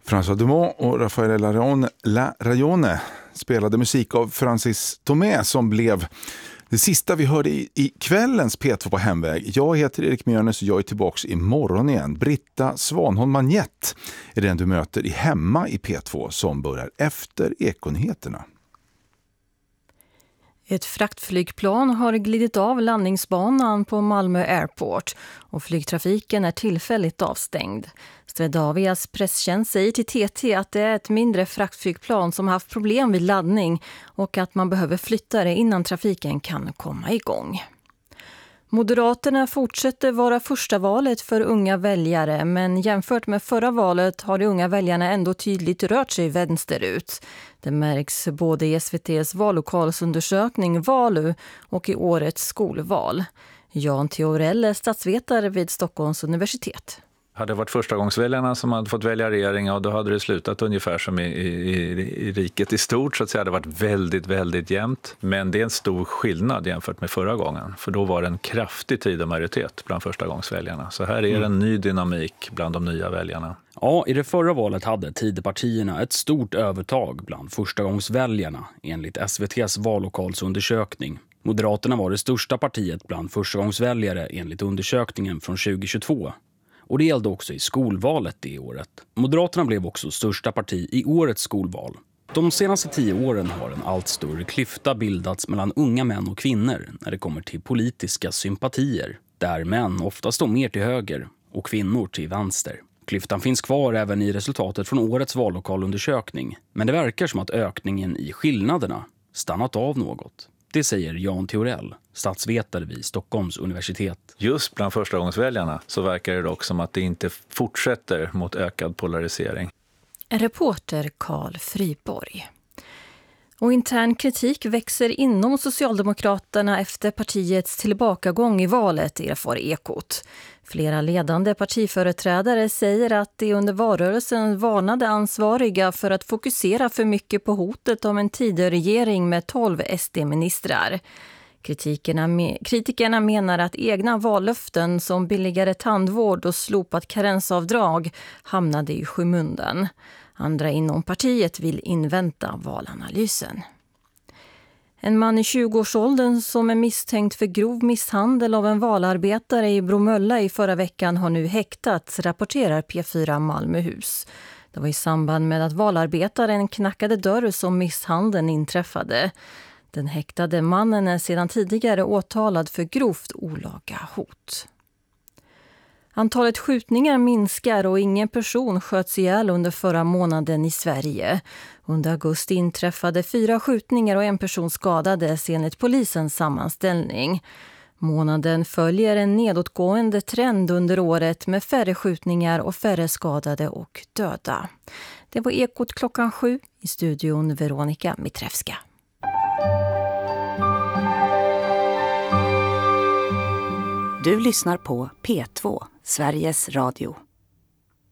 François Dumont och Rafael Larrañone spelade musik av Francis Tomé som blev det sista vi hörde i kvällens P2 på hemväg. Jag heter Erik Mjörnes och jag är tillbaka imorgon igen. Britta Svanholm Magnett är den du möter i Hemma i P2 som börjar efter Ekonyheterna. Ett fraktflygplan har glidit av landningsbanan på Malmö Airport och flygtrafiken är tillfälligt avstängd. Swedavias presstjänst säger till TT att det är ett mindre fraktflygplan som haft problem vid laddning och att man behöver flytta det innan trafiken kan komma igång. Moderaterna fortsätter vara första valet för unga väljare, men jämfört med förra valet har de unga väljarna ändå tydligt rört sig vänsterut. Det märks både i SVT:s vallokalsundersökning Valu och i årets skolval. Jan Theorell är statsvetare vid Stockholms universitet. Hade det varit förstagångsväljarna som hade fått välja regering, och då hade det slutat ungefär som i riket i stort, så att säga. Det hade varit väldigt, väldigt jämnt. Men det är en stor skillnad jämfört med förra gången. För då var det en kraftig Tidömajoritet bland förstagångsväljarna. Så här är det en ny dynamik bland de nya väljarna. Ja, i det förra valet hade Tidöpartierna ett stort övertag bland förstagångsväljarna enligt SVT:s vallokalsundersökning. Moderaterna var det största partiet bland förstagångsväljare enligt undersökningen från 2022. Och det gällde också i skolvalet det året. Moderaterna blev också största parti i årets skolval. De senaste 10 åren har en allt större klyfta bildats mellan unga män och kvinnor när det kommer till politiska sympatier. Där män ofta står mer till höger och kvinnor till vänster. Klyftan finns kvar även i resultatet från årets vallokalundersökning. Men det verkar som att ökningen i skillnaderna stannat av något. Det säger Jan Theorell, statsvetare vid Stockholms universitet. Just bland förstagångsväljarna så verkar det dock som att det inte fortsätter mot ökad polarisering. Reporter Carl Friborg. Och intern kritik växer inom Socialdemokraterna efter partiets tillbakagång i valet, erfar Ekot. Flera ledande partiföreträdare säger att de under valrörelsen varnade ansvariga för att fokusera för mycket på hotet om en Tidöregering med 12 SD-ministrar. Kritikerna menar att egna vallöften som billigare tandvård och slopat karensavdrag hamnade i skymundan. Andra inom partiet vill invänta valanalysen. En man i 20-årsåldern som är misstänkt för grov misshandel av en valarbetare i Bromölla i förra veckan har nu häktats, rapporterar P4 Malmöhus. Det var i samband med att valarbetaren knackade dörr som misshandeln inträffade. Den häktade mannen är sedan tidigare åtalad för grovt olaga hot. Antalet skjutningar minskar och ingen person sköts ihjäl under förra månaden i Sverige. Under augusti inträffade 4 skjutningar och en person skadades enligt polisens sammanställning. Månaden följer en nedåtgående trend under året med färre skjutningar och färre skadade och döda. Det var Ekot 7:00 i studion Veronica Mitrevska. Du lyssnar på P2, Sveriges Radio.